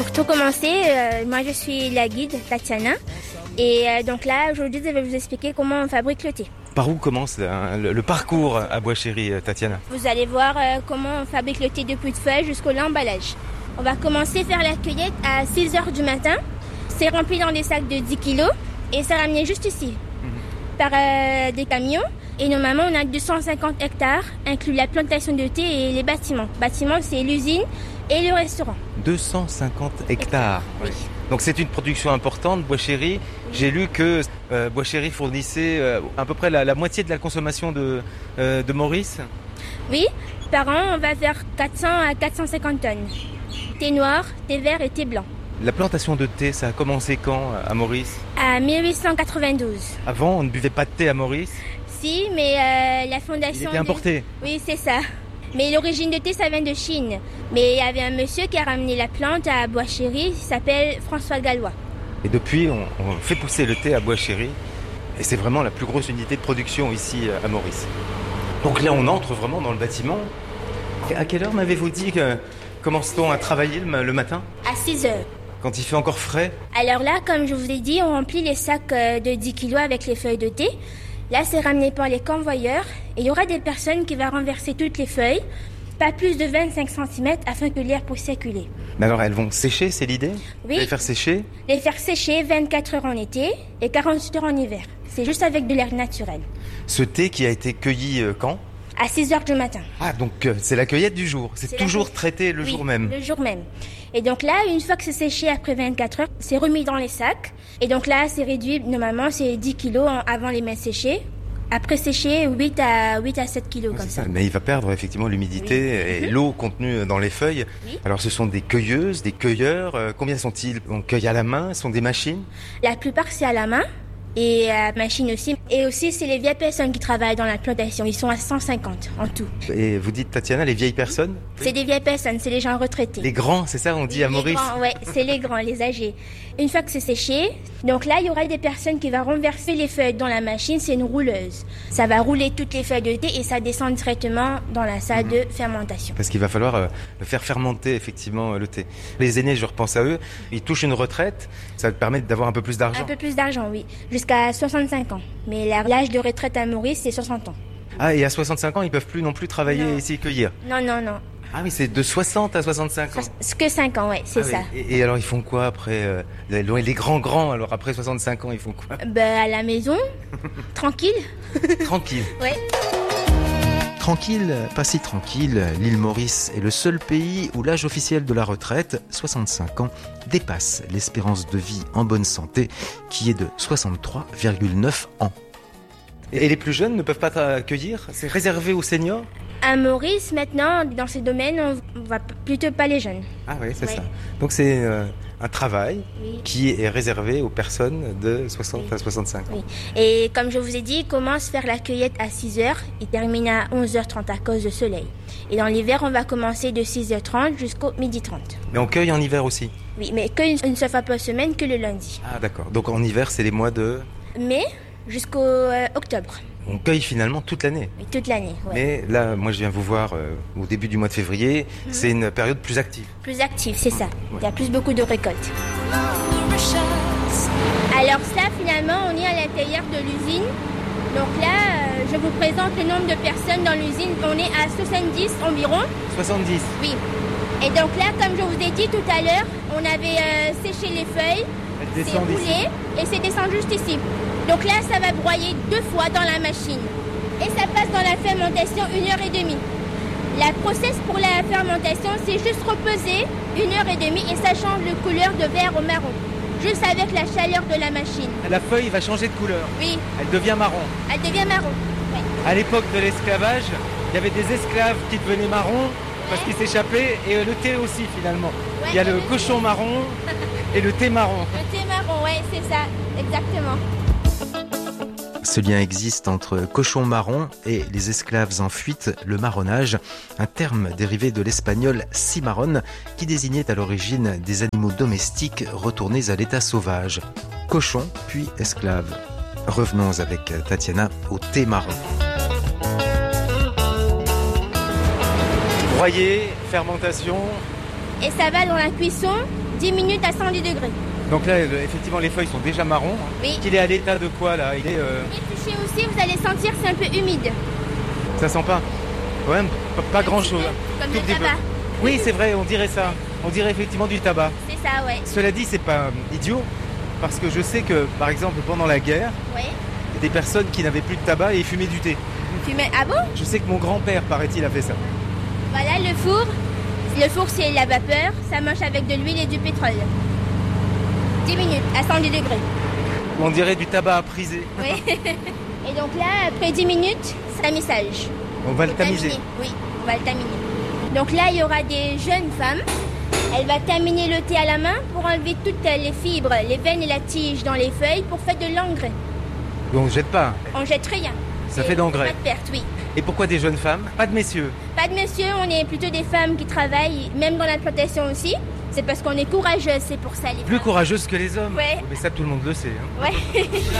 Pour tout commencer, moi je suis la guide Tatiana. Et donc là, aujourd'hui, je vais vous expliquer comment on fabrique le thé. Par où commence le parcours à Bois-Chéri, Tatiana? Vous allez voir comment on fabrique le thé depuis de feuilles jusqu'au l'emballage. On va commencer à faire la cueillette à 6h du matin. C'est rempli dans des sacs de 10 kg et c'est ramené juste ici par des camions. Et normalement, on a 250 hectares, inclus la plantation de thé et les bâtiments. Bâtiments, c'est l'usine et le restaurant. 250 hectares. Oui. Donc c'est une production importante, Bois-Chéri. J'ai lu que Bois-Chéri fournissait à peu près la moitié de la consommation de Maurice. Oui, par an, on va faire 400 à 450 tonnes. Thé noir, thé vert et thé blanc. La plantation de thé, ça a commencé quand à Maurice? À 1892. Avant, on ne buvait pas de thé à Maurice? Si, mais la fondation... Il était importé? Oui, c'est ça. Mais l'origine de thé, ça vient de Chine. Mais il y avait un monsieur qui a ramené la plante à Bois-Chéri, il s'appelle François Gallois. Et depuis, on fait pousser le thé à Bois-Chéri. Et c'est vraiment la plus grosse unité de production ici à Maurice. Donc là, on entre vraiment dans le bâtiment. Et à quelle heure m'avez-vous dit que commence-t-on à travailler le matin? À 6h. Quand il fait encore frais? Alors là, comme je vous ai dit, on remplit les sacs de 10 kg avec les feuilles de thé. Là, c'est ramené par les convoyeurs et il y aura des personnes qui vont renverser toutes les feuilles, pas plus de 25 cm afin que l'air puisse circuler. Mais alors, elles vont sécher, c'est l'idée? Oui. Les faire sécher? Les faire sécher 24 heures en été et 48 heures en hiver. C'est juste avec de l'air naturel. Ce thé qui a été cueilli quand? À 6h du matin. Ah, donc c'est la cueillette du jour. C'est toujours traité le jour même. Le jour même. Et donc là, une fois que c'est séché après 24 heures, c'est remis dans les sacs. Et donc là, c'est réduit, normalement, c'est 10 kilos avant les mains séchées. Après séché, 8 à 7 kilos comme ça. Mais il va perdre effectivement l'humidité et l'eau contenue dans les feuilles. Oui. Alors ce sont des cueilleuses, des cueilleurs. Combien sont-ils? On cueille à la main? Ce sont des machines? La plupart, c'est à la main. Et à machine aussi. Et aussi, c'est les vieilles personnes qui travaillent dans la plantation. Ils sont à 150 en tout. Et vous dites, Tatiana, les vieilles personnes? C'est des vieilles personnes, c'est les gens retraités. Les grands, c'est ça, on dit à Maurice? Oui, c'est les grands, les âgés. Une fois que c'est séché, donc là, il y aura des personnes qui vont renverser les feuilles dans la machine. C'est une rouleuse. Ça va rouler toutes les feuilles de thé et ça descend directement dans la salle de fermentation. Parce qu'il va falloir faire fermenter effectivement le thé. Les aînés, je repense à eux, ils touchent une retraite. Ça va permettre d'avoir un peu plus d'argent. Un peu plus d'argent, oui. Jusqu'à 65 ans. Mais l'âge de retraite à Maurice, c'est 60 ans. Ah, et à 65 ans, ils peuvent plus non plus travailler ici et cueillir? Non. Ah oui, c'est de 60 à 65 ans. Que 5 ans, ouais, c'est ça. Oui. Et alors, ils font quoi après les grands, alors après 65 ans, ils font quoi? À la maison, tranquille. Tranquille. Ouais. Tranquille, pas si tranquille, l'île Maurice est le seul pays où l'âge officiel de la retraite, 65 ans, dépasse l'espérance de vie en bonne santé, qui est de 63,9 ans. Et les plus jeunes ne peuvent pas accueillir? C'est réservé aux seniors? À Maurice, maintenant, dans ces domaines, on va plutôt pas les jeunes. Ah oui, c'est ça. Donc c'est un travail qui est réservé aux personnes de 60 à 65 ans. Oui. Et comme je vous ai dit, il commence à faire la cueillette à 6h et termine à 11h30 à cause du soleil. Et dans l'hiver, on va commencer de 6h30 jusqu'au 12h30. Mais on cueille en hiver aussi? Oui, mais qu'une seule fois par semaine, que le lundi. Ah d'accord. Donc en hiver, c'est les mois de... mai jusqu'au octobre. On cueille finalement toute l'année. Oui, toute l'année, ouais. Mais là, moi je viens vous voir au début du mois de février, c'est une période plus active. Plus active, c'est ça. Ouais. Il y a beaucoup de récoltes. Alors ça, finalement, on est à l'intérieur de l'usine. Donc là, je vous présente le nombre de personnes dans l'usine. On est à 70 environ. 70? Oui. Et donc là, comme je vous ai dit tout à l'heure, on avait séché les feuilles, c'est roulé et c'est descendu juste ici. Donc là, ça va broyer 2 fois dans la machine. Et ça passe dans la fermentation 1h30. La process pour la fermentation, c'est juste reposer 1h30 et ça change de couleur de vert au marron. Juste avec la chaleur de la machine. La feuille va changer de couleur? Oui. Elle devient marron? Elle devient marron, oui. À l'époque de l'esclavage, il y avait des esclaves qui devenaient marrons parce qu'ils s'échappaient et le thé aussi finalement. Ouais, il y a le cochon marron et le thé marron. Le thé marron, oui, c'est ça, exactement. Ce lien existe entre cochon marron et les esclaves en fuite, le marronnage, un terme dérivé de l'espagnol cimarrón qui désignait à l'origine des animaux domestiques retournés à l'état sauvage. Cochon, puis esclave. Revenons avec Tatiana au thé marron. Broyer, fermentation. Et ça va dans la cuisson 10 minutes à 110 degrés. Donc là, effectivement, les feuilles sont déjà marrons. Oui. Il est à l'état de quoi là? Il est. Épluché aussi, vous allez sentir, c'est un peu humide. Ça sent pas. Ouais, pas grand chose. Comme le tabac. Oui, c'est vrai, on dirait ça. On dirait effectivement du tabac. C'est ça, ouais. Cela dit, c'est pas idiot, parce que je sais que, par exemple, pendant la guerre, Ouais. il y a des personnes qui n'avaient plus de tabac et ils fumaient du thé. Ah bon? Je sais que mon grand-père, paraît-il, a fait ça. Voilà le four. Le four, c'est la vapeur. Ça marche avec de l'huile et du pétrole. 10 minutes à 110 degrés. On dirait du tabac à priser. Oui. Et donc là, après 10 minutes, c'est un message. On va le tamiser. Taminer. Oui, on va le taminer. Donc là, il y aura des jeunes femmes. Elle va taminer le thé à la main pour enlever toutes les fibres, les veines et la tige dans les feuilles pour faire de l'engrais. On ne jette pas. On jette rien. Ça fait d'engrais. Pas de perte, oui. Et pourquoi des jeunes femmes? Pas de messieurs. Pas de messieurs, on est plutôt des femmes qui travaillent, même dans la plantation aussi. C'est parce qu'on est courageuses, c'est pour ça les Plus femmes. courageuses que les hommes. Ouais. Mais ça, tout le monde le sait. Hein. Ouais.